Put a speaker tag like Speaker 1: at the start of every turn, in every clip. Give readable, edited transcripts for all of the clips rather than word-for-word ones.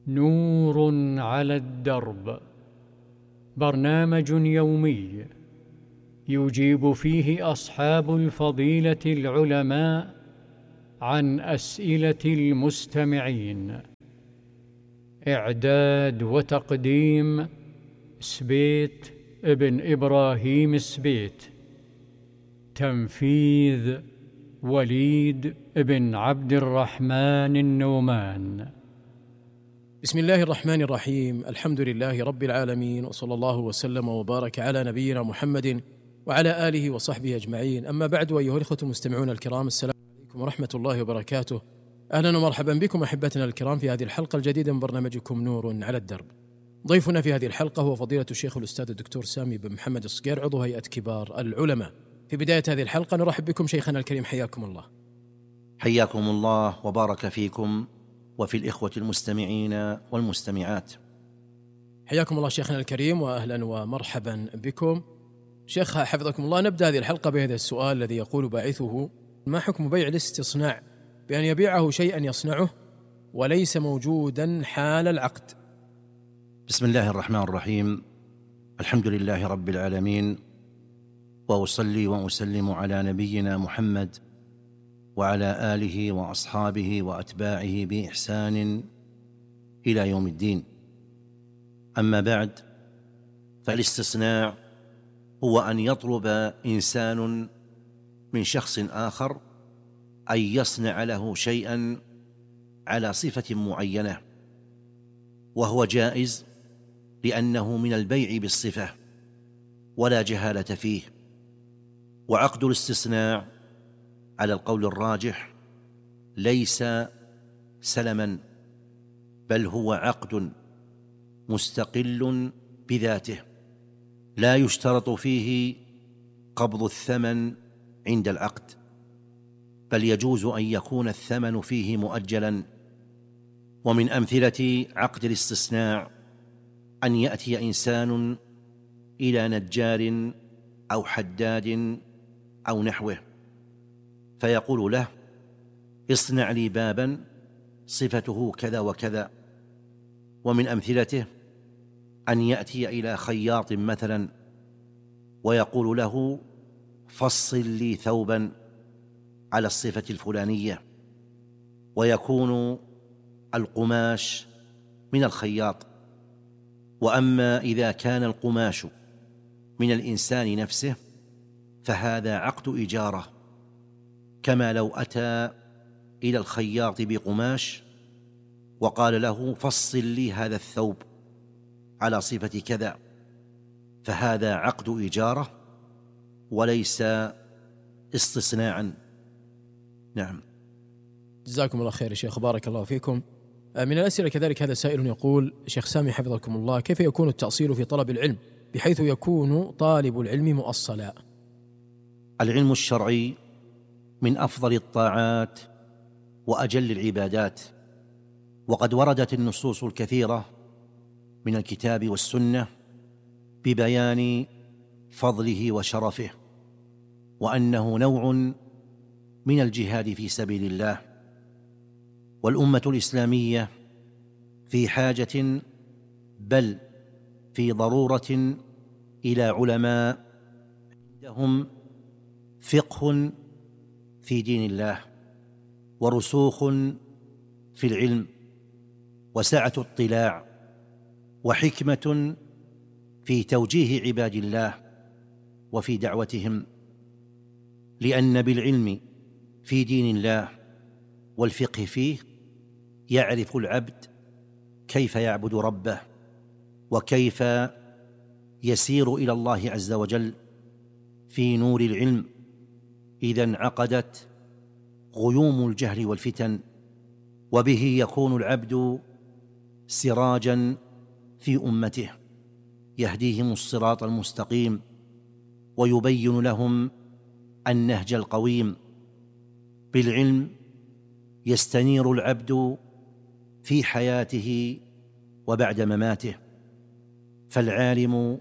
Speaker 1: نور على الدرب، برنامج يومي يجيب فيه أصحاب الفضيلة العلماء عن أسئلة المستمعين. إعداد وتقديم سبيت ابن إبراهيم السبيت. تنفيذ وليد بن عبد الرحمن النومان.
Speaker 2: بسم الله الرحمن الرحيم. الحمد لله رب العالمين، وصلى الله وسلم وبارك على نبينا محمد وعلى آله وصحبه أجمعين. أما بعد، أيها الإخوة المستمعون الكرام، السلام عليكم ورحمة الله وبركاته. أهلا ومرحبا بكم أحبتنا الكرام في هذه الحلقة الجديدة من برنامجكم نور على الدرب. ضيفنا في هذه الحلقة هو فضيلة الشيخ الأستاذ الدكتور سامي بن محمد الصقير، عضو هيئة كبار العلماء. في بداية هذه الحلقة نرحب بكم شيخنا الكريم، حياكم الله.
Speaker 3: حياكم الله وبارك فيكم وفي الإخوة المستمعين والمستمعات.
Speaker 2: حياكم الله شيخنا الكريم، وأهلا ومرحبا بكم. شيخ حفظكم الله، نبدأ هذه الحلقة بهذا السؤال الذي يقول باعثه: ما حكم بيع الاستصناع بأن يبيعه شيئا يصنعه وليس موجودا حال العقد؟
Speaker 3: بسم الله الرحمن الرحيم. الحمد لله رب العالمين، وأصلي وأسلم على نبينا محمد وعلى آله وأصحابه وأتباعه بإحسان إلى يوم الدين. أما بعد، فالاستصناع هو أن يطلب إنسان من شخص آخر أن يصنع له شيئا على صفة معينة، وهو جائز لأنه من البيع بالصفة ولا جهالة فيه. وعقد الاستصناع على القول الراجح ليس سلما، بل هو عقد مستقل بذاته، لا يشترط فيه قبض الثمن عند العقد، بل يجوز أن يكون الثمن فيه مؤجلا. ومن أمثلة عقد الاستصناع أن يأتي إنسان إلى نجار أو حداد أو نحوه فيقول له: اصنع لي بابا صفته كذا وكذا. ومن أمثلته أن يأتي إلى خياط مثلا ويقول له: فصل لي ثوبا على الصفة الفلانية، ويكون القماش من الخياط. وأما إذا كان القماش من الإنسان نفسه فهذا عقد إجارة، كما لو أتى إلى الخياط بقماش وقال له: فصل لي هذا الثوب على صفة كذا، فهذا عقد إجارة وليس استصناعا. نعم.
Speaker 2: جزاكم الله خير يا شيخ، بارك الله فيكم. من الأسئلة كذلك هذا سائل يقول: شيخ سامي حفظكم الله، كيف يكون التأصيل في طلب العلم بحيث يكون طالب العلم مؤصلا؟
Speaker 3: العلم الشرعي من أفضل الطاعات وأجل العبادات، وقد وردت النصوص الكثيرة من الكتاب والسنة ببيان فضله وشرفه، وأنه نوع من الجهاد في سبيل الله. والأمة الإسلامية في حاجة بل في ضرورة إلى علماء عندهم فقه في دين الله، ورسوخ في العلم، وسعة اطلاع، وحكمة في توجيه عباد الله وفي دعوتهم. لأن بالعلم في دين الله والفقه فيه يعرف العبد كيف يعبد ربه، وكيف يسير إلى الله عز وجل في نور العلم إذا انعقدت غيوم الجهل والفتن. وبه يكون العبد سراجا في أمته، يهديهم الصراط المستقيم ويبين لهم النهج القويم. بالعلم يستنير العبد في حياته وبعد مماته، فالعالم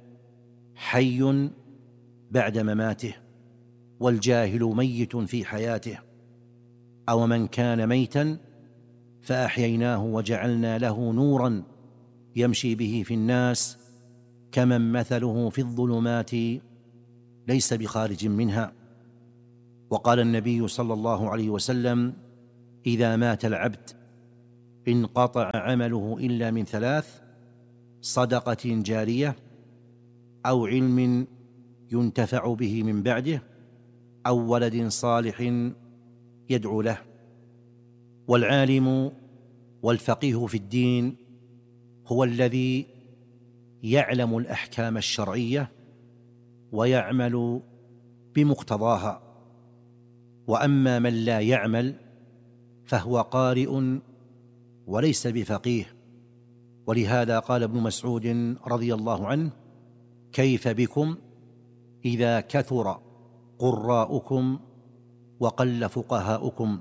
Speaker 3: حي بعد مماته، والجاهل ميت في حياته. أو من كان ميتا فأحييناه وجعلنا له نورا يمشي به في الناس كمن مثله في الظلمات ليس بخارج منها. وقال النبي صلى الله عليه وسلم: إذا مات العبد انقطع عمله إلا من ثلاث: صدقة جارية، أو علم ينتفع به من بعده، أو ولد صالح يدعو له. والعالم والفقيه في الدين هو الذي يعلم الأحكام الشرعية ويعمل بمقتضاها. وأما من لا يعمل فهو قارئ وليس بفقيه. ولهذا قال ابن مسعود رضي الله عنه: كيف بكم إذا كثر قراؤكم وقل فقهاؤكم؟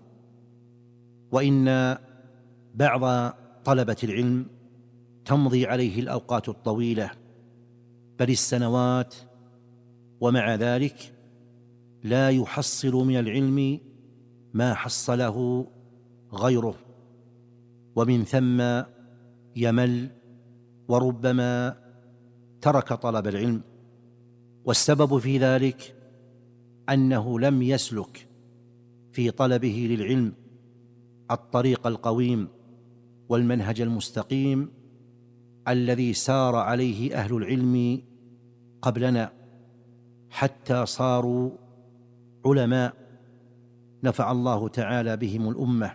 Speaker 3: وإن بعض طلبة العلم تمضي عليه الأوقات الطويلة بل السنوات، ومع ذلك لا يحصل من العلم ما حصله غيره، ومن ثم يمل وربما ترك طلب العلم. والسبب في ذلك أنه لم يسلك في طلبه للعلم الطريق القويم والمنهج المستقيم الذي سار عليه أهل العلم قبلنا حتى صاروا علماء نفع الله تعالى بهم الأمة.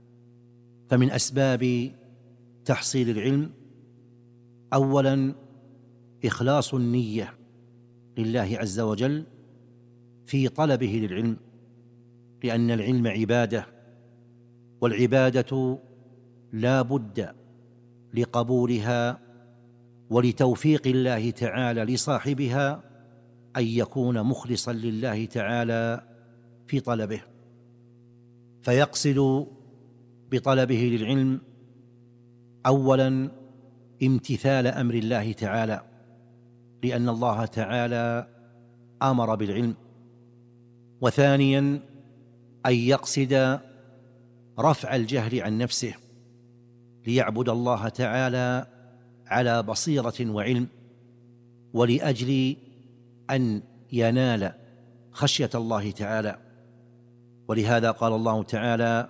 Speaker 3: فمن أسباب تحصيل العلم أولاً إخلاص النية لله عز وجل في طلبه للعلم، لأن العلم عبادة، والعبادة لا بد لقبولها ولتوفيق الله تعالى لصاحبها أن يكون مخلصا لله تعالى في طلبه، فيقصد بطلبه للعلم أولا امتثال أمر الله تعالى، لأن الله تعالى أمر بالعلم. وثانيا أن يقصد رفع الجهل عن نفسه ليعبد الله تعالى على بصيرة وعلم، ولأجل أن ينال خشية الله تعالى. ولهذا قال الله تعالى: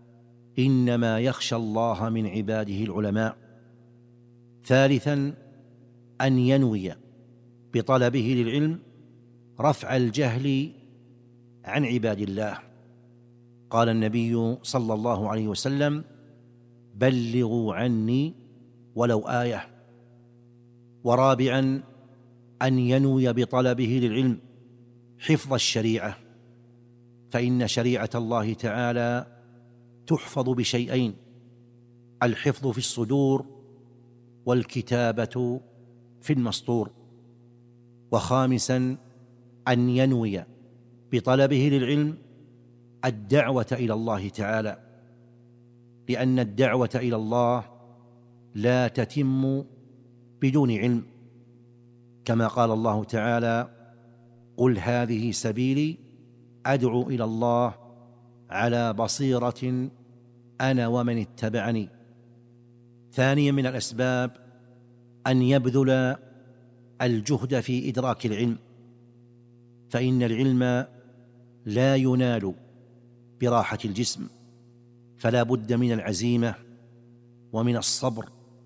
Speaker 3: إنما يخشى الله من عباده العلماء. ثالثا أن ينوي بطلبه للعلم رفع الجهل عن عباد الله. قال النبي صلى الله عليه وسلم: بلغوا عني ولو آية. ورابعا أن ينوي بطلبه للعلم حفظ الشريعة، فإن شريعة الله تعالى تحفظ بشيئين: الحفظ في الصدور، والكتابة في المسطور. وخامسا أن ينوي بطلبه للعلم الدعوة إلى الله تعالى، لأن الدعوة إلى الله لا تتم بدون علم، كما قال الله تعالى: قل هذه سبيلي أدعو إلى الله على بصيرة أنا ومن اتبعني. ثانيا من الأسباب أن يبذل الجهد في إدراك العلم، فإن العلم لا ينال براحة الجسم، فلا بد من العزيمة ومن الصبر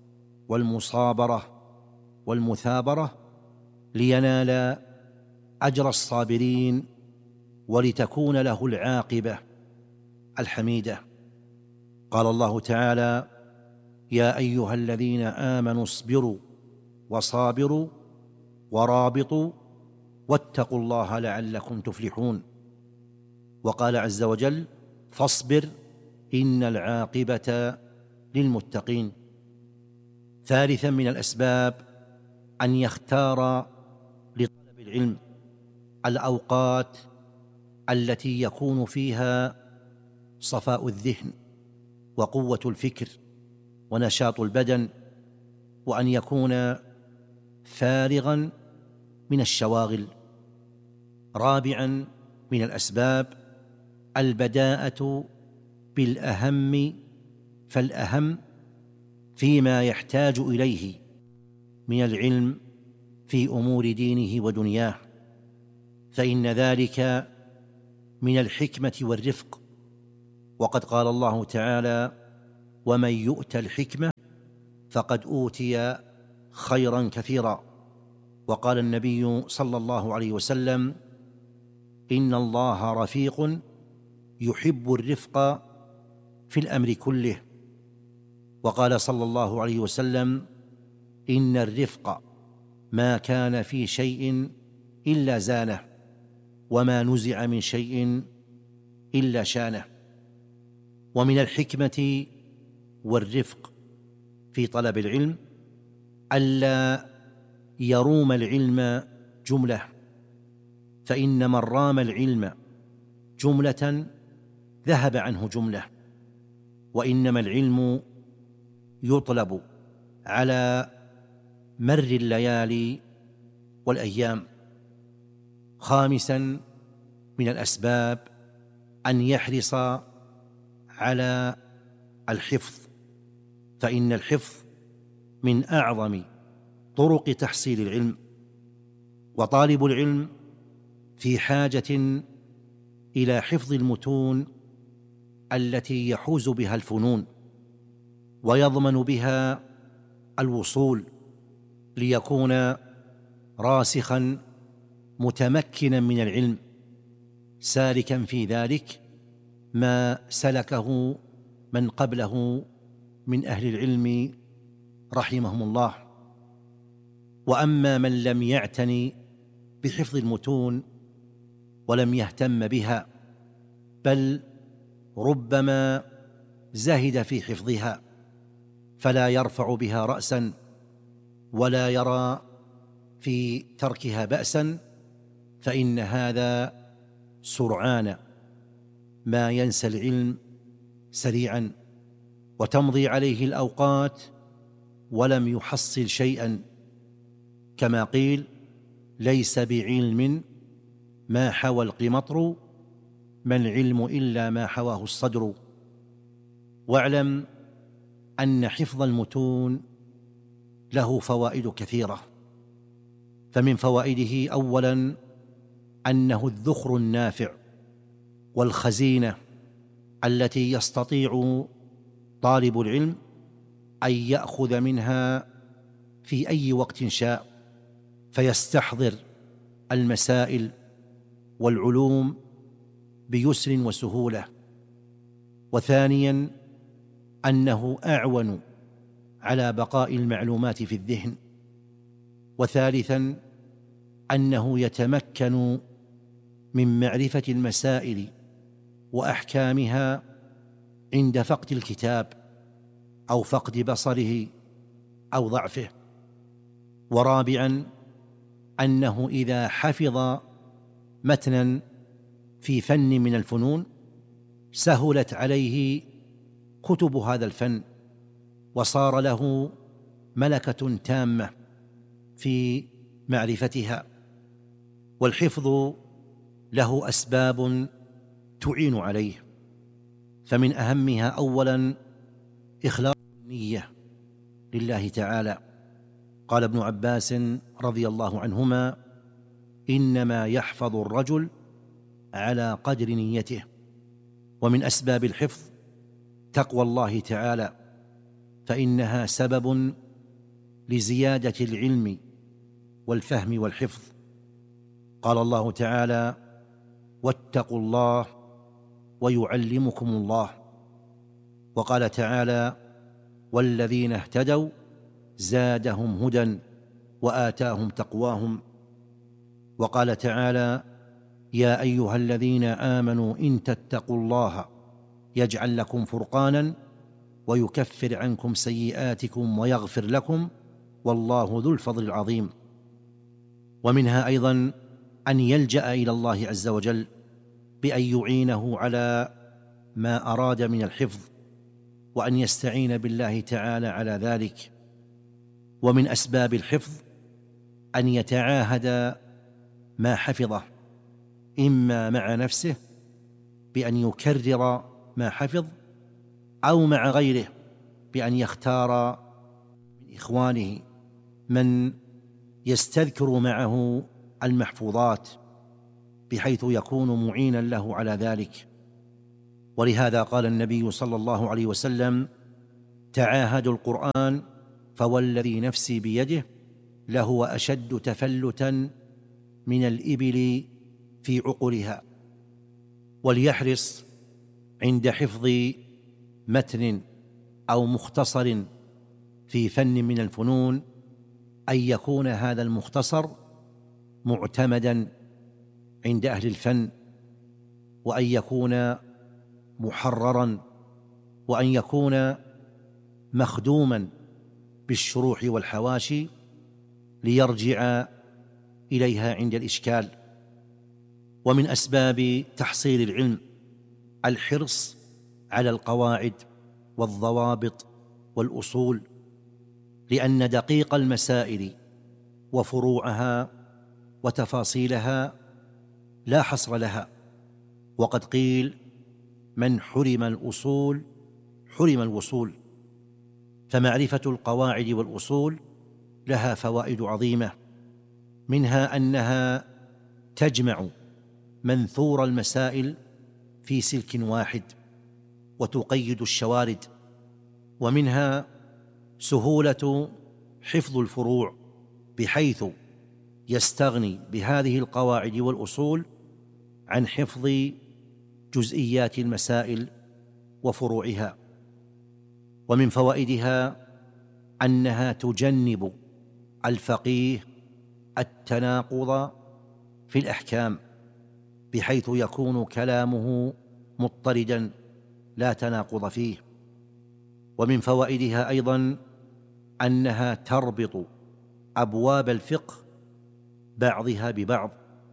Speaker 3: والمصابرة والمثابرة لينال أجر الصابرين ولتكون له العاقبة الحميدة. قال الله تعالى: يا أيها الذين آمنوا اصبروا وصابروا ورابطوا واتقوا الله لعلكم تفلحون. وقال عز وجل: فاصبر إن العاقبة للمتقين. ثالثا من الأسباب أن يختار لطلب العلم الأوقات التي يكون فيها صفاء الذهن وقوة الفكر ونشاط البدن، وأن يكون فارغا من الشواغل. رابعا من الأسباب البداءة بالأهم فالأهم فيما يحتاج إليه من العلم في أمور دينه ودنياه، فإن ذلك من الحكمة والرفق. وقد قال الله تعالى: ومن يؤت الحكمة فقد أوتي خيرا كثيرا. وقال النبي صلى الله عليه وسلم: إن الله رفيق يحب الرفق في الأمر كله. وقال صلى الله عليه وسلم: إن الرفق ما كان في شيء إلا زانه، وما نزع من شيء إلا شانه. ومن الحكمة والرفق في طلب العلم ألا يروم العلم جملة، فإن من رام العلم جملة ذهب عنه جملة، وإنما العلم يطلب على مر الليالي والأيام. خامسا من الأسباب أن يحرص على الحفظ، فإن الحفظ من أعظم طرق تحصيل العلم، وطالب العلم في حاجة إلى حفظ المتون التي يحوز بها الفنون ويضمن بها الوصول، ليكون راسخا متمكنا من العلم، سالكا في ذلك ما سلكه من قبله من أهل العلم رحمهم الله. وأما من لم يعتني بحفظ المتون ولم يهتم بها، بل ربما زهد في حفظها فلا يرفع بها رأسا ولا يرى في تركها بأسا، فإن هذا سرعان ما ينسى العلم سريعا، وتمضي عليه الأوقات ولم يحصل شيئا، كما قيل: ليس بعلم ما حوى القمطر، ما العلم إلا ما حواه الصدر. واعلم أن حفظ المتون له فوائد كثيرة، فمن فوائده أولا أنه الذخر النافع والخزينة التي يستطيع طالب العلم أن يأخذ منها في أي وقت شاء، فيستحضر المسائل والعلوم بيسر وسهولة. وثانيا أنه أعون على بقاء المعلومات في الذهن. وثالثا أنه يتمكن من معرفة المسائل وأحكامها عند فقد الكتاب أو فقد بصره أو ضعفه. ورابعا أنه إذا حفظ متنا في فن من الفنون سهلت عليه كتب هذا الفن، وصار له ملكة تامة في معرفتها. والحفظ له أسباب تعين عليه، فمن أهمها أولا إخلاص النية لله تعالى. قال ابن عباس رضي الله عنهما: إنما يحفظ الرجل على قدر نيته. ومن أسباب الحفظ تقوى الله تعالى، فإنها سبب لزيادة العلم والفهم والحفظ. قال الله تعالى: واتقوا الله ويعلمكم الله. وقال تعالى: والذين اهتدوا زادهم هدى وآتاهم تقواهم. وقال تعالى: يا أيها الذين آمنوا إن تتقوا الله يجعل لكم فرقانا ويكفر عنكم سيئاتكم ويغفر لكم والله ذو الفضل العظيم. ومنها أيضا أن يلجأ إلى الله عز وجل بأن يعينه على ما أراد من الحفظ، وأن يستعين بالله تعالى على ذلك. ومن أسباب الحفظ أن يتعاهد ما حفظه، إما مع نفسه بأن يكرر ما حفظ، أو مع غيره بأن يختار من إخوانه من يستذكر معه المحفوظات بحيث يكون معينا له على ذلك. ولهذا قال النبي صلى الله عليه وسلم: تعاهدوا القرآن فوالذي نفسي بيده لهو أشد تفلتا من الإبل في عقرها. وليحرص عند حفظ متن أو مختصر في فن من الفنون أن يكون هذا المختصر معتمدا عند أهل الفن، وأن يكون محررا، وأن يكون مخدوما بالشروح والحواشي ليرجع إليها عند الإشكال. ومن أسباب تحصيل العلم الحرص على القواعد والضوابط والأصول، لأن دقيق المسائل وفروعها وتفاصيلها لا حصر لها. وقد قيل: من حرم الأصول حرم الوصول. فمعرفة القواعد والأصول لها فوائد عظيمة، منها أنها تجمع منثور المسائل في سلك واحد وتقيد الشوارد، ومنها سهولة حفظ الفروع بحيث يستغني بهذه القواعد والأصول عن حفظ جزئيات المسائل وفروعها. ومن فوائدها أنها تجنب الفقيه التناقض في الأحكام، بحيث يكون كلامه مضطردا لا تناقض فيه. ومن فوائدها أيضا أنها تربط أبواب الفقه بعضها ببعض،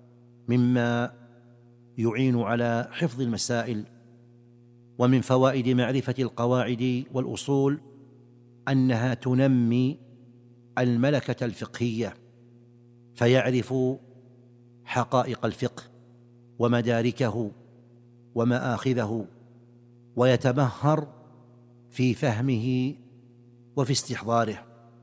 Speaker 3: مما يعين على حفظ المسائل. ومن فوائد معرفة القواعد والأصول أنها تنمي الملكة الفقهية، فيعرف حقائق الفقه ومداركه ومآخذه، ويتمهر في فهمه وفي استحضاره.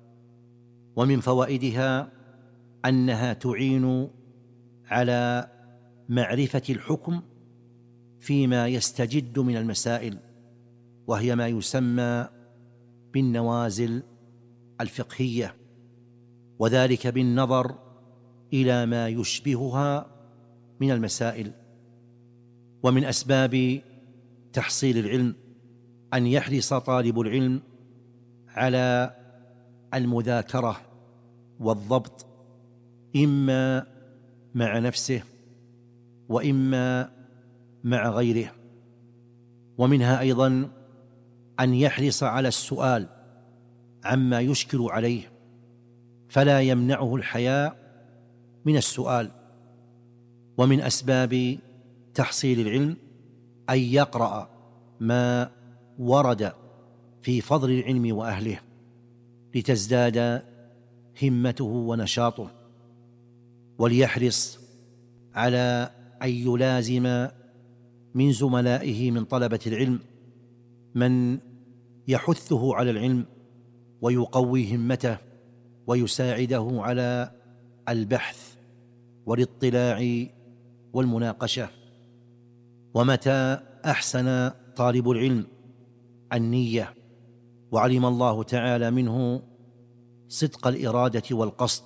Speaker 3: ومن فوائدها أنها تعين على معرفة الحكم فيما يستجد من المسائل، وهي ما يسمى بالنوازل الفقهية، وذلك بالنظر إلى ما يشبهها من المسائل. ومن أسباب تحصيل العلم أن يحرص طالب العلم على المذاكرة والضبط، إما مع نفسه وإما مع غيره. ومنها أيضا أن يحرص على السؤال عما يشكل عليه، فلا يمنعه الحياء من السؤال. ومن أسباب تحصيل العلم أن يقرأ ما ورد في فضل العلم وأهله لتزداد همته ونشاطه. وليحرص على أن يلازم من زملائه من طلبة العلم من يحثه على العلم ويقوي همته ويساعده على البحث والاطلاع والمناقشة. ومتى أحسن طالب العلم النية وعلم الله تعالى منه صدق الإرادة والقصد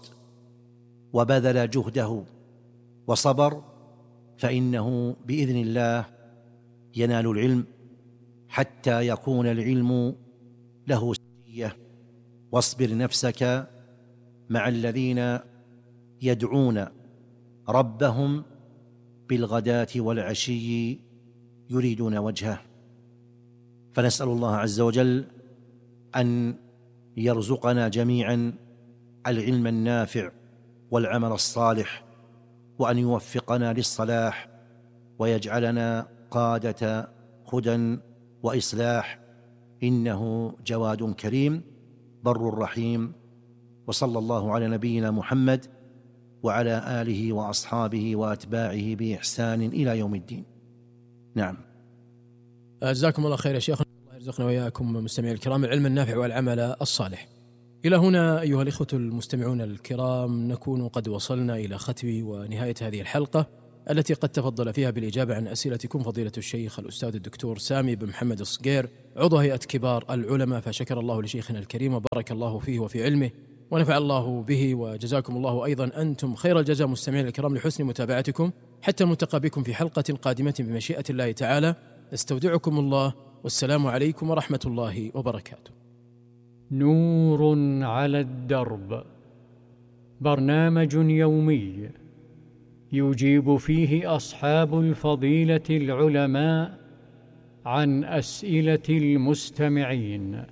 Speaker 3: وبذل جهده وصبر، فإنه بإذن الله ينال العلم حتى يكون العلم له سجية. واصبر نفسك مع الذين يدعون ربهم بالغداة والعشي يريدون وجهه. فنسأل الله عز وجل أن يرزقنا جميعا العلم النافع والعمل الصالح، وأن يوفقنا للصلاح ويجعلنا قادة هدى وإصلاح، إنه جواد كريم بر رحيم. وصلى الله على نبينا محمد وعلى آله وأصحابه وأتباعه بإحسان إلى يوم الدين. نعم.
Speaker 2: جزاكم الله خير يا شيخ، الله يرزقنا وإياكم مستمعي الكرام العلم النافع والعمل الصالح. إلى هنا أيها الإخوة المستمعون الكرام نكون قد وصلنا إلى ختم ونهاية هذه الحلقة التي قد تفضل فيها بالإجابة عن أسئلتكم فضيلة الشيخ الأستاذ الدكتور سامي بن محمد الصقير عضو هيئة كبار العلماء، فشكر الله لشيخنا الكريم وبارك الله فيه وفي علمه ونفع الله به، وجزاكم الله أيضا أنتم خير الجزاء مستمعين الكرام لحسن متابعتكم. حتى نلتقي بكم في حلقة قادمة بمشيئة الله تعالى، استودعكم الله والسلام عليكم ورحمة الله وبركاته.
Speaker 1: نور على الدرب، برنامج يومي يجيب فيه أصحاب الفضيلة العلماء عن أسئلة المستمعين.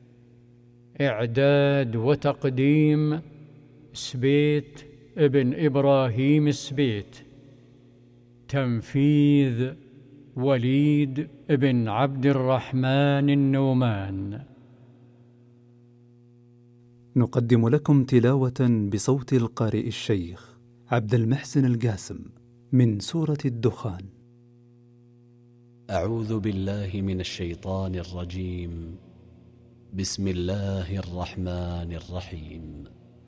Speaker 1: إعداد وتقديم سبيت ابن إبراهيم سبيت. تنفيذ وليد ابن عبد الرحمن النومان.
Speaker 4: نقدم لكم تلاوة بصوت القارئ الشيخ عبد المحسن القاسم من سورة الدخان.
Speaker 5: أعوذ بالله من الشيطان الرجيم. بسم الله الرحمن الرحيم.